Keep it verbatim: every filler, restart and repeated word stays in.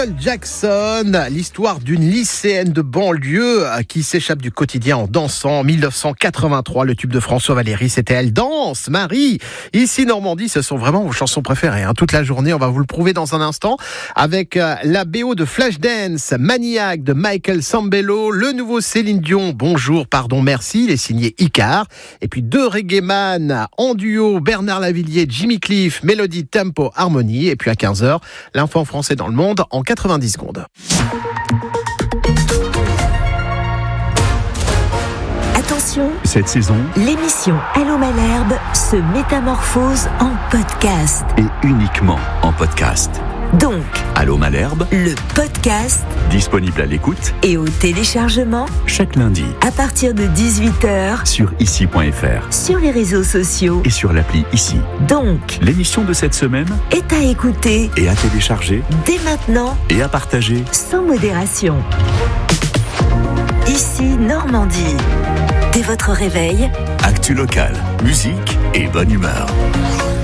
Jackson, l'histoire d'une lycéenne de banlieue qui s'échappe du quotidien en dansant. En dix-neuf cent quatre-vingt-trois, le tube de François Valéry, c'était Elle danse, Marie. Ici, Normandie, ce sont vraiment vos chansons préférées. Hein. Toute la journée, on va vous le prouver dans un instant avec euh, la B O de Flashdance, Maniac de Michael Sambello, le nouveau Céline Dion, Bonjour, pardon, merci, il est signé Icar. Et puis deux reggaeman en duo, Bernard Lavillier, Jimmy Cliff, Mélodie, Tempo, Harmonie. Et puis à quinze heures, l'info en français dans le monde en quatre-vingt-dix secondes. Attention, cette saison, l'émission Allô Malherbe se métamorphose en podcast. Et uniquement en podcast. Donc, Allô Malherbe, le podcast, disponible à l'écoute et au téléchargement chaque lundi à partir de dix-huit heures sur ici point f r, sur les réseaux sociaux et sur l'appli Ici. Donc, l'émission de cette semaine est à écouter et à télécharger dès maintenant et à partager sans modération. Ici Normandie. Dès votre réveil, actu locale, musique et bonne humeur.